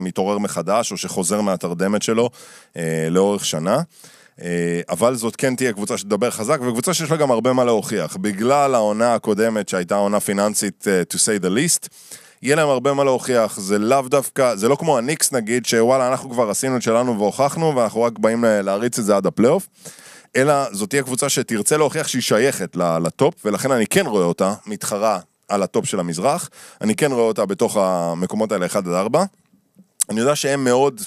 מתעורר מחדש, או שחוזר מהתרדמת שלו לאורך שנה. אבל זאת כן תהיה קבוצה שתדבר חזק, וקבוצה שיש לה גם הרבה מה להוכיח. בגלל העונה הקודמת, שהייתה עונה פיננסית, to say the least, יהיה להם הרבה מה להוכיח. זה לאו דווקא, זה לא כמו הניקס נגיד, שוואלה, אנחנו כבר עשינו את שלנו והוכחנו, ואנחנו רק באים להריץ את זה עד הפלייאוף. אלא זאת תהיה קבוצה שתרצה להוכיח שהיא שייכת לטופ, ולכן אני כן רואה אותה מתחרה על הטופ של המזרח. אני כן רואה אותה בתוך המקומות האלה 1-4. אני יודע שהם מאוד,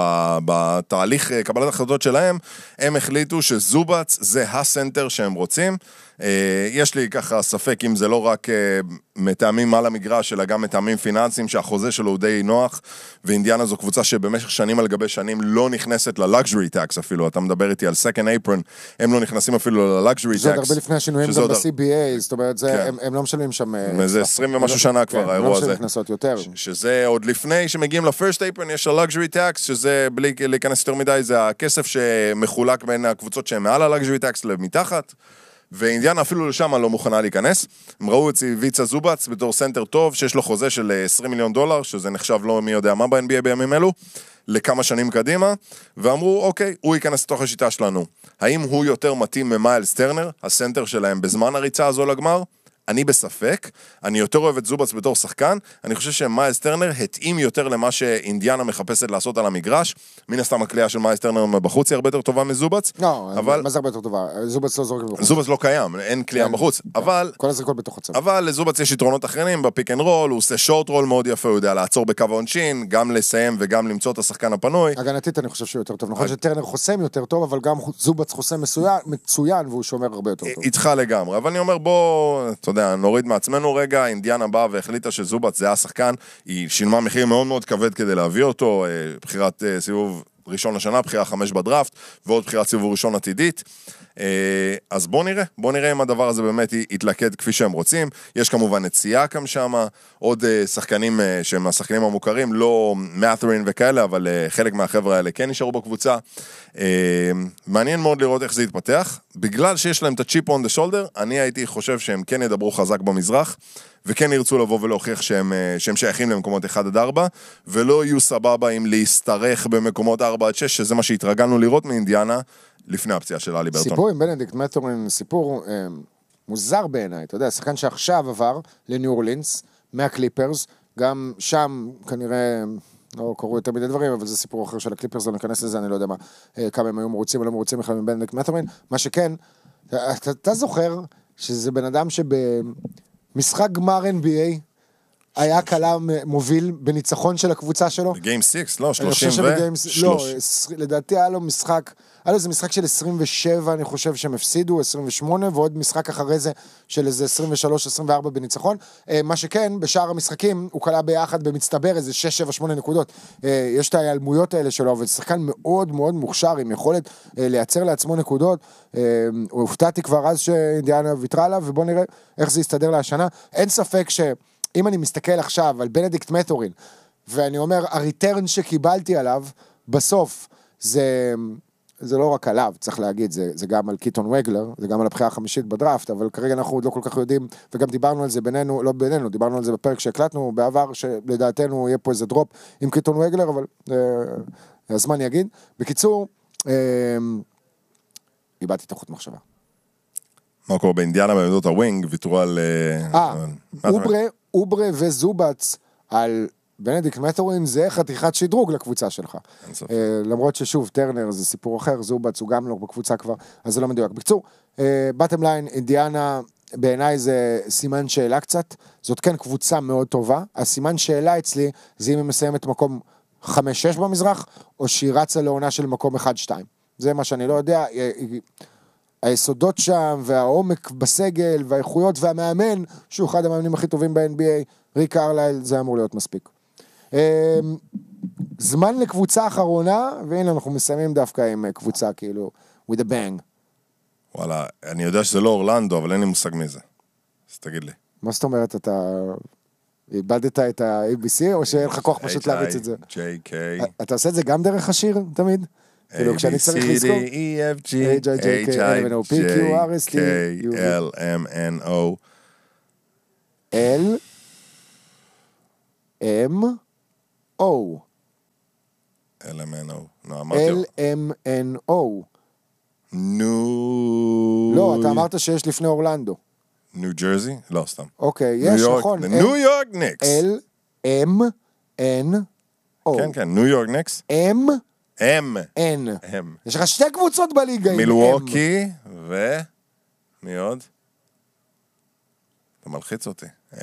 בתהליך קבלת החלטות שלהם, הם החליטו שזובץ זה הסנטר שהם רוצים. יש לי ככה ספק אם זה לא רק מטעמים על המגרש, אלא גם מטעמים פיננסיים שהחוזה שלו הוא די נוח, ואינדיאנה זו קבוצה שבמשך שנים על גבי שנים לא נכנסת ללקז'רי טקס אפילו, אתה מדבר איתי על second apron, הם לא נכנסים אפילו ללקז'רי טקס. זה עוד הרבה לפני השינויים גם ב-CBA, זאת אומרת, הם לא משלמים שם... זה 20 ומשהו שנה כבר האירוע הזה. שזה עוד לפני שמגיעים לפרסט apron, יש הלקז'רי טקס, שזה בלי להיכנס יותר מדי, זה הכסף שמחולק בין הקבוצות שהן מעל הלקז'רי טקס למתחת. ואינדיאנה אפילו לשם לא מוכנה להיכנס. הם ראו את ויצה זובץ בתור סנטר טוב, שיש לו חוזה של $20 מיליון, שזה נחשב לא מי יודע מה ב-NBA בימים אלו, לכמה שנים קדימה, ואמרו, אוקיי, הוא ייכנס לתוך השיטה שלנו. האם הוא יותר מתאים ממיילס טרנר, הסנטר שלהם בזמן הריצה הזו לגמר? אני בספק, אני יותר אוהב את זובץ בתור שחקן, אני חושב שמיילס טרנר התאים יותר למה שאינדיאנה מחפשת לעשות על המגרש, מן הסתם הקליעה של מיילס טרנר בחוץ היא הרבה יותר טובה מזובץ. לא, מה זה הרבה יותר טובה? זובץ לא זורק בחוץ. זובץ לא קיים, אין קליעה בחוץ, אבל... כל הזריקות בתוך הצבא. אבל לזובץ יש יתרונות אחרים, בפיק אנד רול, הוא עושה שורט רול מאוד יפה, הוא יודע לעצור בקו העונשין, גם לסיים וגם למצוא את השחקן הפנוי. הגנתית אני חושב שהוא יותר טוב. נכון שטרנר חוסם יותר טוב, אבל גם זובץ חוסם מצוין, והוא שומר הרבה יותר טוב. איתך לגמרי, אבל אני אומר, בוא, אתה יודע, נוריד מעצמנו רגע, אינדיאנה באה והחליטה שזובץ זה השחקן, היא שילמה מחיר מאוד מאוד כבד כדי להביא אותו, בחירת סיבוב ראשון לשנה, בחירה 5 בדראפט, ועוד בחירת סיבוב ראשון עתידית. אז בוא נראה אם הדבר הזה באמת יתלכד כפי שהם רוצים. יש כמובן את סייקם שם, עוד שחקנים שהם השחקנים המוכרים, לא מאת'רין וכאלה, אבל חלק מהחבר'ה האלה כן נשארו בקבוצה. מעניין מאוד לראות איך זה יתפתח. בגלל שיש להם את הצ'יפ on the shoulder, אני הייתי חושב שהם כן ידברו חזק במזרח, וכן ירצו לבוא ולהוכיח שהם שייכים למקומות 1-4, ולא יהיו סבבה עם להסתרך במקומות 4-6, שזה מה שהתרגלנו לראות מאינדיאנה, לפני הפציעה של אלי ברטון. סיפור עם בנדיקט מת'ורין, סיפור מוזר בעיניי, אתה יודע, שחקן שעכשיו עבר לניו אורלינס, מהקליפרס, גם שם כנראה, לא קוראו יותר מדי דברים, אבל זה סיפור אחר של הקליפרס, לא ניכנס לזה, אני לא יודע מה, כמה הם היו מרוצים או לא מרוצים בכלל מבנדיקט מת'ורין, מה שכן, אתה זוכר שזה בן אדם שבמשחק גמר NBA, היה קלה מוביל בניצחון של הקבוצה שלו. בגיים 6, לא, 30 לא, לדעתי היה לו משחק, היה לו איזה משחק של 27, אני חושב שהם הפסידו, 28, ועוד משחק אחרי זה של איזה 23-24 בניצחון. מה שכן, בשאר המשחקים, הוא קלה ביחד במצטבר איזה 6-7-8 נקודות. יש את ההיעלמויות האלה שלו, אבל שחקן מאוד מאוד מוכשר, עם יכולת לייצר לעצמו נקודות. הופתעתי כבר אז שאינדיאנה ויתרה עליו, ובוא נראה איך זה יסתדר להשנה. אין ספק אם אני מסתכל עכשיו על בנדיקט מת'ורין, ואני אומר, הריטרן שקיבלתי עליו, בסוף, זה לא רק עליו, צריך להגיד, זה גם על קיטון וגלר, זה גם על הבחירה החמישית בדראפט, אבל כרגע אנחנו עוד לא כל כך יודעים, וגם דיברנו על זה בינינו, לא בינינו, דיברנו על זה בפרק שהקלטנו בעבר, שלדעתנו יהיה פה איזה דרופ עם קיטון וגלר, אבל הזמן יגיד. בקיצור, איבדתי את החוט מחשבה. מה קורה באינדיאנה בעמדות הווינג, ויתרו על... אוברה וזובץ על בנדיקט מת'ורין, זה חתיכת שדרוג לקבוצה שלך. למרות ששוב, טרנר זה סיפור אחר, זובץ הוא גם לא בקבוצה כבר, אז זה לא מדויק. בקצור, בטם ליין, אינדיאנה, בעיניי זה סימן שאלה קצת, זאת כן קבוצה מאוד טובה, הסימן שאלה אצלי, זה אם היא מסיימת מקום 5-6 במזרח, או שהיא רצה לעונה של מקום 1-2. זה מה שאני לא יודע, היסודות שם, והעומק בסגל, והאיכויות והמאמן, שהוא אחד המאמנים הכי טובים ב-NBA, ריק ארלייל, זה אמור להיות מספיק. זמן לקבוצה אחרונה, והנה אנחנו מסיימים דווקא עם קבוצה כאילו, with a bang. וואלה, אני יודע שזה לא אורלנדו, אבל אין לי מושג מזה. אז תגיד לי. מה זאת אומרת, אתה איבדת את ה-ABC, או שאין לך כוח פשוט להריץ את זה? H-I-J-K. אתה עושה את זה גם דרך השיר, תמיד? כאילו, כשאני צריך לזכור. A-B-C-D-E-F-G-H-I-J-K-L-M-N-O L-M-O LMNO. לא, אמרתי לו. LMNO. ניו... לא, אתה אמרת שיש לפני אורלנדו. ניו ג'רזי? לא, סתם. אוקיי, יש, נכון. ניו יורק ניקס. LMNO. כן, כן, ניו יורק ניקס. N. יש לך שתי קבוצות בליגה. מילווקי מי עוד? אתה מלחיץ אותי.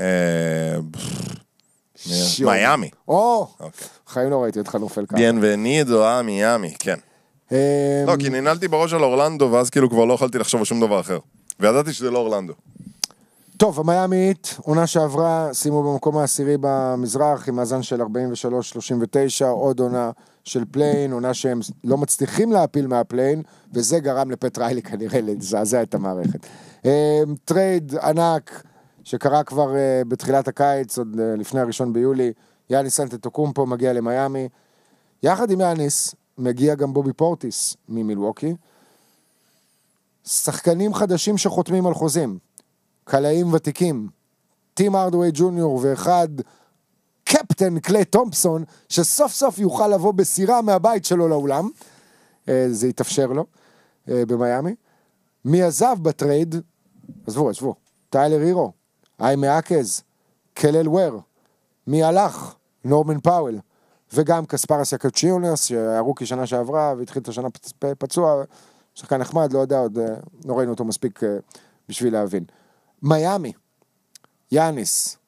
מיאמי. חיים לא ראיתי אותך נופל ככה. ביינבנידו מיאמי, כן. לא, כי ננעלתי בראש על אורלנדו, ואז כאילו כבר לא יכולתי לחשוב על שום דבר אחר. וידעתי שזה לא אורלנדו. טוב, המיאמית, עונה שעברה, שימו במקום העשירי במזרח, עם מאזן של 43-39, עוד עונה של פליין, עונה שהם לא מצליחים להפיל מהפליין, וזה גרם לפט ריילי כנראה לזעזע את המערכת. טרייד ענק, שקרה כבר בתחילת הקיץ, עוד לפני הראשון ביולי, יאניס אנטטוקומפו מגיע למיאמי, יחד עם יאניס, מגיע גם בובי פורטיס ממילווקי, שחקנים חדשים שחותמים על חוזים, קלעים ותיקים, טים ארדווי ג'וניור ואחד קפטן קליי תומפסון, שסוף סוף יוכל לבוא בסירה מהבית שלו לאולם, זה יתאפשר לו במיאמי. מי עזב בטרייד? עזבו, טיילר הירו, איימה אקז, קלל וויר, מי הלך? נורמן פאוול, וגם קספרס יקוצ'יונס, שהיה רוקי שנה שעברה, והתחיל את השנה פצוע, שחקן נחמד, לא יודע, עוד לא ראינו אותו מספיק בשביל להבין. מיאמי, יאניס,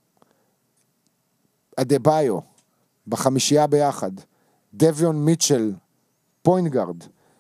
אדבאיו, בחמישייה ביחד, דביון מיטשל, פוינטגארד,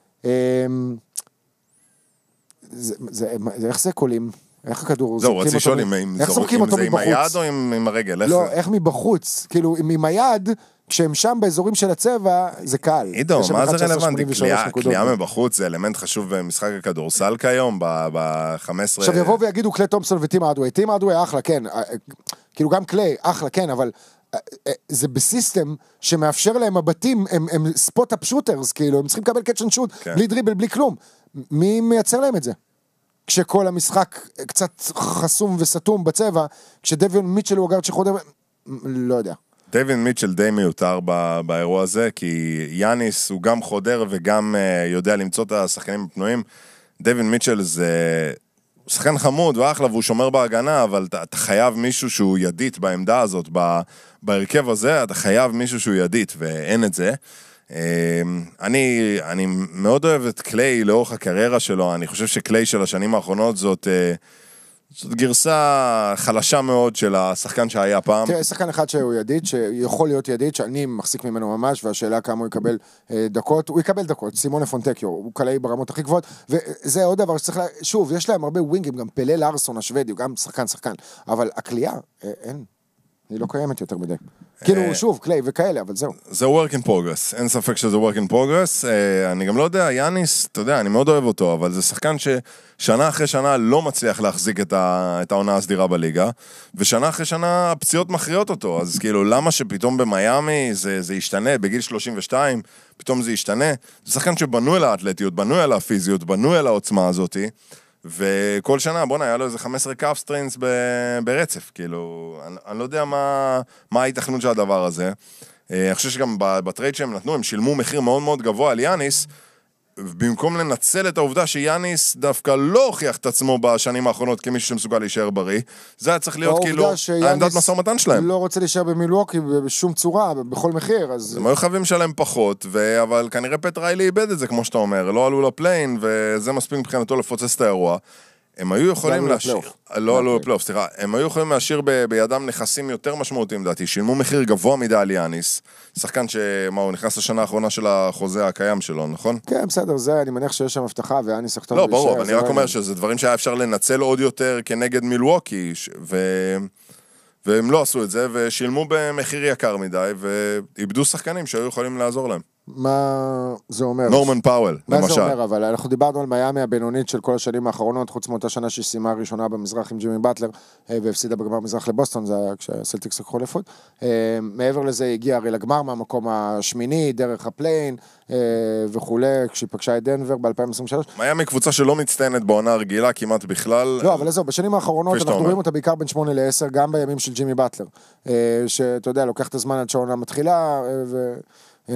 איך זה קולים? איך הכדור? זהו, רציתי לשאול אם זה עם היד או עם הרגל? לא, איך מבחוץ? כאילו, עם היד, כשהם שם באזורים של הצבע, זה קל. עידו, מה זה רלוונטי? קליעה מבחוץ זה אלמנט חשוב במשחק הכדורסל כיום, ב-15... עכשיו יבואו ויגידו קליי תומפסון וטים ארדווי. טים ארדווי אחלה, כן. כאילו גם קליי, אחלה, כן, אבל זה בסיסטם שמאפשר להם הבתים, הם ספוט-אפ שוטרס, כאילו, הם צריכים לקבל קאץ' אנד שוט, בלי דריבל, בלי כלום. מי מייצר להם את זה? כשכל המשחק קצת חסום וסתום בצבע, כשדביון מיטשל הוא הגארד שחודר, לא יודע. דייווין מיטשל די מיותר באירוע הזה, כי יאניס הוא גם חודר וגם יודע למצוא את השחקנים הפנויים. דייווין מיטשל זה שחקן חמוד ואחלה והוא שומר בהגנה, אבל אתה חייב מישהו שהוא ידית בעמדה הזאת, בהרכב הזה אתה חייב מישהו שהוא ידית, ואין את זה. אני מאוד אוהב את קליי לאורך הקריירה שלו, אני חושב שקליי של השנים האחרונות זאת גרסה חלשה מאוד של השחקן שהיה פעם. תראה, שחקן אחד שהוא ידיד, שיכול להיות ידיד, שאני מחזיק ממנו ממש, והשאלה כמה הוא יקבל דקות, הוא יקבל דקות, סימונה פונטקיו, הוא קלעי ברמות הכי גבוהות, וזה עוד דבר שצריך, שוב, יש להם הרבה ווינגים, גם פלה לארסון השוודי, הוא גם שחקן, אבל הקליעה, אין, היא לא קיימת יותר מדי. כאילו, שוב, קליי וכאלה, אבל זהו. זה work in progress, אין ספק שזה work in progress, אני גם לא יודע, יאניס, אתה יודע, אני מאוד אוהב אותו, אבל זה שחקן ששנה אחרי שנה לא מצליח להחזיק את העונה הסדירה בליגה, ושנה אחרי שנה הפציעות מכריעות אותו, אז כאילו, למה שפתאום במיאמי זה ישתנה, בגיל 32, פתאום זה ישתנה, זה שחקן שבנו אל האתלטיות, בנו אל הפיזיות, בנו אל העוצמה הזאת, וכל שנה, בוא היה לו איזה 15 קאפ סטריינס ברצף, כאילו, אני לא יודע מה ההתכנות של הדבר הזה. אני חושב שגם בטרייד שהם נתנו, הם שילמו מחיר מאוד מאוד גבוה על יאניס, במקום לנצל את העובדה שיאניס דווקא לא הוכיח את עצמו בשנים האחרונות כמישהו שמסוגל להישאר בריא, זה היה צריך להיות כאילו העמדת משא ומתן שלהם. לא רוצה להישאר במילווקי בשום צורה, בכל מחיר, אז... הם היו חייבים שלהם פחות, אבל כנראה פט ריילי איבד את זה, כמו שאתה אומר, לא עלו לפליין, וזה מספיק מבחינתו לפוצץ את האירוע. הם היו יכולים להשאיר, לא עלו לפלייאוף, סליחה, הם היו יכולים להשאיר בידם נכסים יותר משמעותיים, דעתי, שילמו מחיר גבוה מדי על יאניס, שחקן הוא נכנס לשנה האחרונה של החוזה הקיים שלו, נכון? כן, בסדר, זה, אני מניח שיש שם הבטחה, ויאניס יחתום. לא, ברור, אני רק אומר שזה דברים שהיה אפשר לנצל עוד יותר כנגד מילווקי, והם לא עשו את זה, ושילמו במחיר יקר מדי, ואיבדו שחקנים שהיו יכולים לעזור להם. מה זה אומר? נורמן פאוול, למשל. מה זה אומר, אבל אנחנו דיברנו על מיאמי הבינונית של כל השנים האחרונות, חוץ מאותה שנה שסיימה הראשונה במזרח עם ג'ימי באטלר, והפסידה בגמר מזרח לבוסטון, זה היה כשהסלטיקס לקחו אליפות. מעבר לזה הגיע הרי לגמר מהמקום השמיני, דרך הפליין וכו', כשהיא פגשה את דנבר ב-2023. מיאמי קבוצה שלא מצטיינת בעונה הרגילה כמעט בכלל. לא, אבל זהו, בשנים האחרונות אנחנו רואים אותה בעיקר בין 8 ל-10, גם בימים של ג'ימי באטלר, שאתה יודע, לוקח את הזמן עד שהעונה מתחילה,